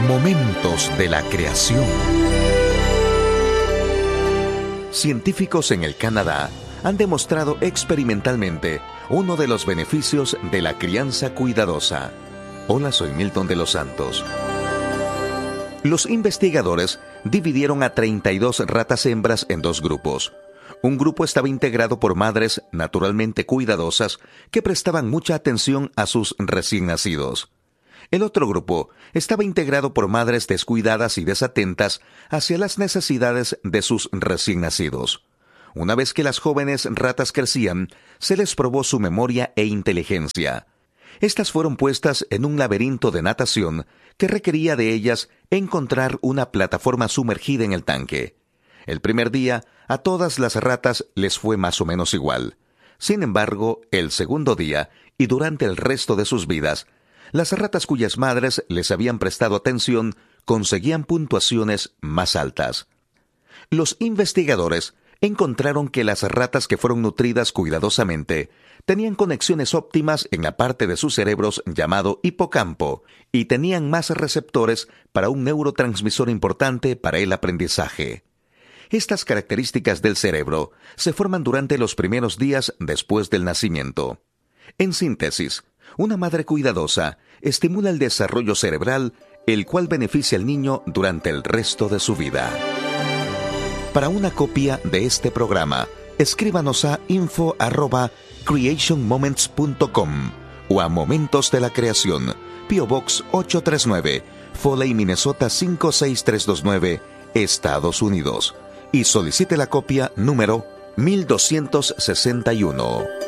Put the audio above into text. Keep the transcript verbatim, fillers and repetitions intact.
Momentos de la creación. Científicos en el Canadá han demostrado experimentalmente uno de los beneficios de la crianza cuidadosa. Hola, soy Milton de los Santos. Los investigadores dividieron a treinta y dos ratas hembras en dos grupos. Un grupo estaba integrado por madres naturalmente cuidadosas que prestaban mucha atención a sus recién nacidos. El otro grupo estaba integrado por madres descuidadas y desatentas hacia las necesidades de sus recién nacidos. Una vez que las jóvenes ratas crecían, se les probó su memoria e inteligencia. Estas fueron puestas en un laberinto de natación que requería de ellas encontrar una plataforma sumergida en el tanque. El primer día, a todas las ratas les fue más o menos igual. Sin embargo, el segundo día, y durante el resto de sus vidas, las ratas cuyas madres les habían prestado atención conseguían puntuaciones más altas. Los investigadores encontraron que las ratas que fueron nutridas cuidadosamente tenían conexiones óptimas en la parte de sus cerebros llamado hipocampo y tenían más receptores para un neurotransmisor importante para el aprendizaje. Estas características del cerebro se forman durante los primeros días después del nacimiento. En síntesis, una madre cuidadosa estimula el desarrollo cerebral, el cual beneficia al niño durante el resto de su vida. Para una copia de este programa, escríbanos a info arroba creation moments punto com o a Momentos de la Creación, P O Box ocho tres nueve, Foley, Minnesota cinco seis tres dos nueve, Estados Unidos, y solicite la copia número mil doscientos sesenta y uno.